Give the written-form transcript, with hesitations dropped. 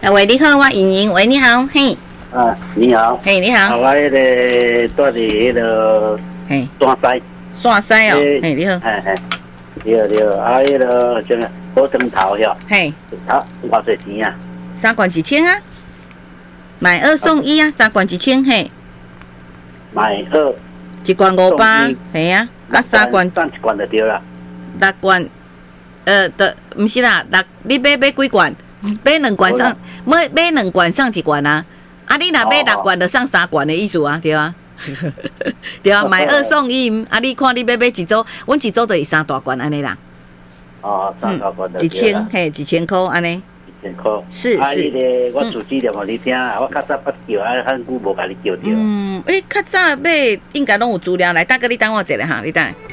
喂，你好，我莹莹。喂，你好，嘿。 你好。 嘿，你好。 我迄个住伫迄个嘿。 山西。 山西哦。嘿，你好。 对。迄个什么火灯头哟。 嘿。 偌济钱啊 ？3罐1000啊。买2送1啊，3罐1000嘿。 买2。 1罐500，嘿啊。3罐。 送1罐就对啦。 6罐，不是啦，你买几罐？买2罐送，买2罐送1罐啊！啊，你若买6罐就送3罐的意思啊，对啊，对啊，买2送1，啊，你看你要买一组，阮一组就是3大罐安尼啦。 3大罐 1000，嘿，1000块安尼。 1000块。 是。 我主资料互你听，我较早捌叫，很久无甲你叫着。 较早买应该拢有资料来，大哥你等我一下哈，你等。